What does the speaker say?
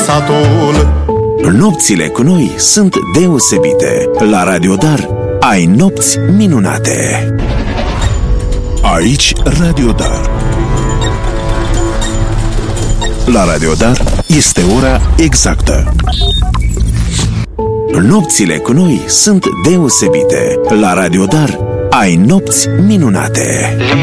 satul. Nopțile cu noi sunt deosebite. La Radio Dar ai nopți minunate. Aici Radio Dar. La Radio Dar este ora exactă. Nopțile cu noi sunt deosebite. La Radio Dar ai nopți minunate.